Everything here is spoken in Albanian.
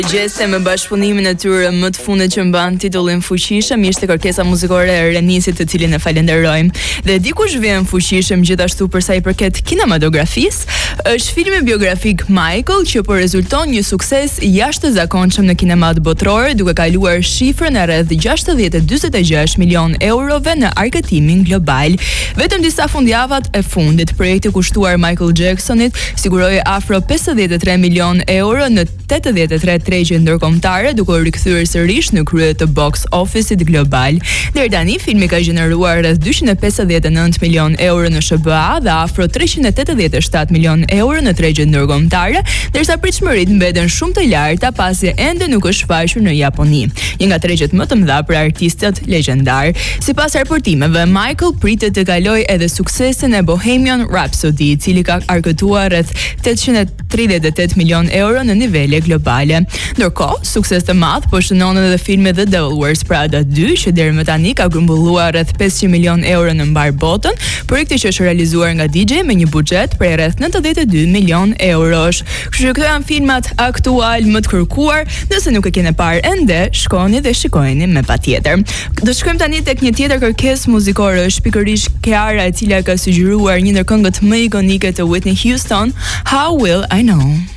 Gjeste me bashkëpunimin e tyre më të fundit që mban titullin Fuqishëm, ishte kërkesa muzikore e Renisit, të cilin e falenderojmë. Dhe dikush vjen fuqishëm gjithashtu për sa i përket kinematografisë, është filmi biografik Michael që po rezulton një sukses jashtëzakonshëm në kinemat botëror, duke kaluar shifrën e rreth 646 milion eurove në arkëtimin global. Vetëm disa fundjavat e fundit, projekti kushtuar Michael Jacksonit siguroi afro 53 milion euro në 83 tregje ndërkombëtare, duke u rikthyer sërish në krye të box office-it global. Deri tani filmi ka gjeneruar rreth 259 milion euro në SBA dhe afro 387 milion euro në tregje ndërkombëtare, ndërsa pritshmëritë mbeten shumë të larta pasi ende nuk është shfaqur në Japoni, një nga tregjet më të mëdha për artistët legjendar. Sipas raportimeve, Michael pritet të kalojë edhe suksesin e Bohemian Rhapsody, i cili ka arkëtuar rreth 838 milion euro në nivele globale. Ndërkohë, sukses të madh po shënon edhe filmi The Devil Wears Prada 2, që deri më tani ka grumbulluar rreth 500 milion euro në mbar botën, projekti që është realizuar nga DJ me një buxhet prej rreth 92 milion eurosh. Kështu që këto janë filmat aktual më të kërkuar, nëse nuk e keni parë ende, shkoni dhe shikojeni me patjetër. Do shkojmë tani tek një tjetër kërkesë muzikore, është pikërisht Kiara, e cila ka sugjeruar një ndër këngët më ikonike të Whitney Houston, How Will I Know.